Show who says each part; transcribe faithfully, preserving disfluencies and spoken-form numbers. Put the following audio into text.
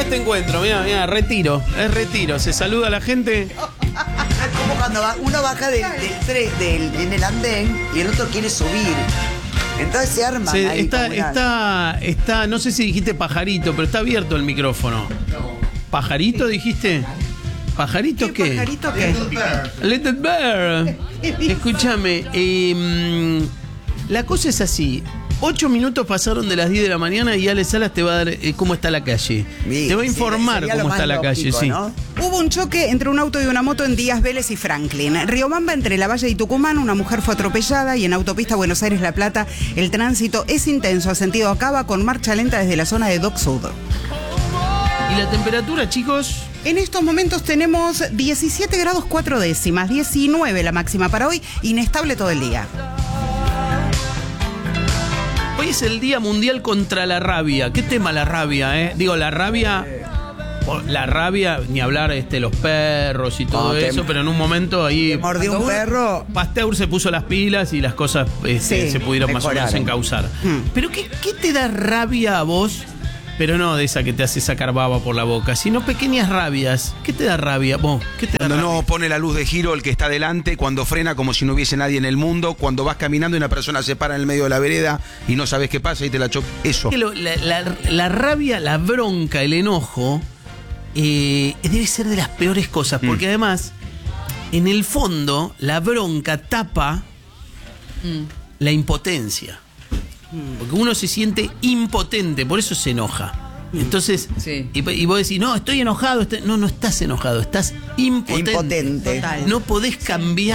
Speaker 1: después te encuentro. Mira, mira, retiro. Es retiro. Se saluda a la gente.
Speaker 2: Es como cuando va, uno baja del, del tren del, en el andén y el otro quiere subir. Entonces se arman
Speaker 1: Se,
Speaker 2: ahí
Speaker 1: está,
Speaker 2: como una-
Speaker 1: está, está, no sé si dijiste pajarito, pero está abierto el micrófono. ¿Pajarito dijiste? ¿Pajarito qué?
Speaker 2: ¿Pajarito qué?
Speaker 1: Little Bear. Escúchame, eh, la cosa es así. Ocho minutos pasaron de las diez de la mañana y Ale Salas te va a dar eh, cómo está la calle.
Speaker 2: Sí,
Speaker 1: te va a
Speaker 2: sí,
Speaker 1: informar
Speaker 2: sería lo
Speaker 1: cómo
Speaker 2: más
Speaker 1: está la calle,
Speaker 2: lógico,
Speaker 1: sí.
Speaker 2: ¿no?
Speaker 3: Hubo un choque entre un auto y una moto en Díaz Vélez y Franklin. Riobamba entre La Valle y Tucumán, una mujer fue atropellada y en autopista Buenos Aires-La Plata el tránsito es intenso, a sentido acaba con marcha lenta desde la zona de Dock Sud.
Speaker 1: ¿Y la temperatura, chicos?
Speaker 3: En estos momentos tenemos diecisiete grados cuatro décimas, diecinueve la máxima para hoy, inestable todo el día.
Speaker 1: Hoy es el Día Mundial contra la Rabia. ¿Qué tema la rabia, eh? Digo, la rabia... La rabia, ni hablar este, los perros y todo
Speaker 2: No, te-
Speaker 1: eso, pero en un momento ahí...
Speaker 2: Te mordió un perro.
Speaker 1: Pasteur se puso las pilas y las cosas este,
Speaker 3: Sí,
Speaker 1: se pudieron más o menos
Speaker 2: mejoraron.
Speaker 1: encauzar.
Speaker 3: Hmm.
Speaker 1: Pero ¿qué, ¿qué te da rabia a vos? Pero no de esa que te hace sacar baba por la boca, sino pequeñas rabias. ¿Qué te da rabia? Vos, ¿qué te da
Speaker 4: Cuando
Speaker 1: rabia?
Speaker 4: no pone la luz de giro el que está delante, cuando frena como si no hubiese nadie en el mundo, cuando vas caminando y una persona se para en el medio de la vereda y no sabes qué pasa y te la choca. Eso.
Speaker 1: Que lo- la, la- la rabia, la bronca, el enojo, eh, debe ser de las peores cosas, porque además, en el fondo, la bronca tapa la impotencia. Porque uno se siente impotente, por eso se enoja. Entonces,
Speaker 5: Sí.
Speaker 1: y, y vos decís, no, estoy enojado. estoy-". No, no estás enojado, estás impotente.
Speaker 2: Impotente.
Speaker 3: Total.
Speaker 1: No podés cambiar.